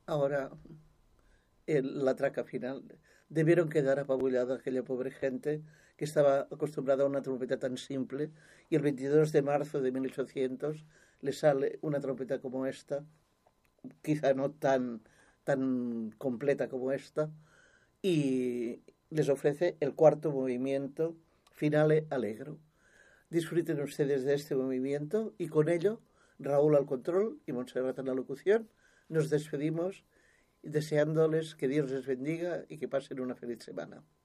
Ahora, la traca final. Debieron quedar apabullada aquella pobre gente que estaba acostumbrada a una trompeta tan simple y el 22 de marzo de 1800 le sale una trompeta como esta, quizá no tan completa como esta, y les ofrece el cuarto movimiento, Finale Allegro. Disfruten ustedes de este movimiento y con ello, Raúl al control y Montserrat en la locución, nos despedimos deseándoles que Dios les bendiga y que pasen una feliz semana.